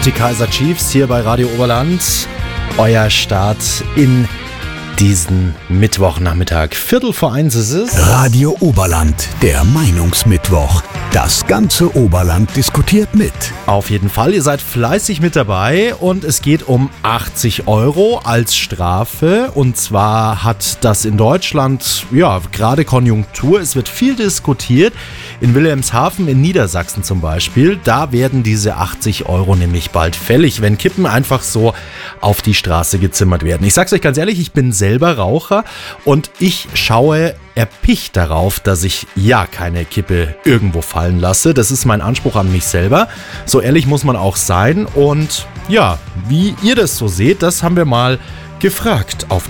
die Kaiser Chiefs hier bei Radio Oberland. Euer Start in diesen Mittwochnachmittag. 1:15 ist es. Radio Oberland, der Meinungsmittwoch. Das ganze Oberland diskutiert mit. Auf jeden Fall, ihr seid fleißig mit dabei und es geht um 80 € als Strafe. Und zwar hat das in Deutschland, gerade Konjunktur. Es wird viel diskutiert. In Wilhelmshaven in Niedersachsen zum Beispiel, da werden diese 80 € nämlich bald fällig, wenn Kippen einfach so auf die Straße gezimmert werden. Ich sag's euch ganz ehrlich, ich bin selber Raucher und ich schaue erpicht darauf, dass ich keine Kippe irgendwo fallen lasse. Das ist mein Anspruch an mich selber. So ehrlich muss man auch sein. Und wie ihr das so seht, das haben wir mal gefragt auf